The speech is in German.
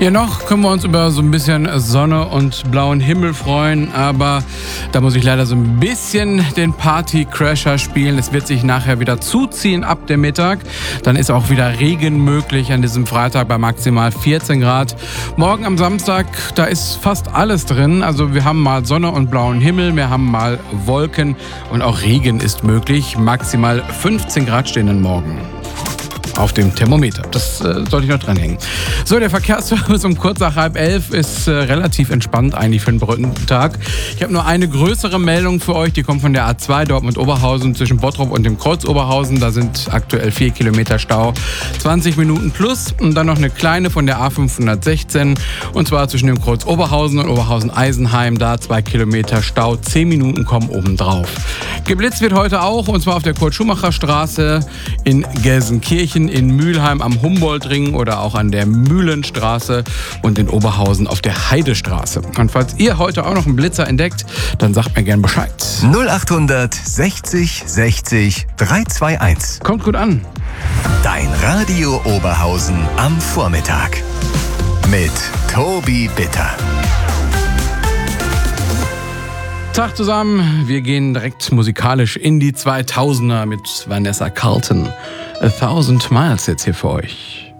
Ja, noch können wir uns über so ein bisschen Sonne und blauen Himmel freuen, aber da muss ich leider so ein bisschen den Party-Crasher spielen. Es wird sich nachher wieder zuziehen ab dem Mittag. Dann ist auch wieder Regen möglich an diesem Freitag bei maximal 14 Grad. Morgen am Samstag, da ist fast alles drin. Also wir haben mal Sonne und blauen Himmel, wir haben mal Wolken und auch Regen ist möglich. Maximal 15 Grad stehen dann morgen auf dem Thermometer. Das sollte ich noch dranhängen. So, der Verkehrsservice um kurz nach 10:30 ist relativ entspannt eigentlich für einen Brückentag. Ich habe nur eine größere Meldung für euch, die kommt von der A2 Dortmund-Oberhausen zwischen Bottrop und dem Kreuz Oberhausen. Da sind aktuell 4 Kilometer Stau, 20 Minuten plus und dann noch eine kleine von der A516 und zwar zwischen dem Kreuz Oberhausen und Oberhausen-Eisenheim. Da 2 Kilometer Stau, 10 Minuten kommen obendrauf. Geblitzt wird heute auch und zwar auf der Kurt-Schumacher-Straße in Gelsenkirchen, in Mülheim am Humboldtring oder auch an der Mühlenstraße und in Oberhausen auf der Heidestraße. Und falls ihr heute auch noch einen Blitzer entdeckt, dann sagt mir gern Bescheid. 0800 60 60 321. Kommt gut an. Dein Radio Oberhausen am Vormittag. Mit Tobi Bitter. Tag zusammen, wir gehen direkt musikalisch in die 2000er mit Vanessa Carlton. 1000 Miles jetzt hier für euch.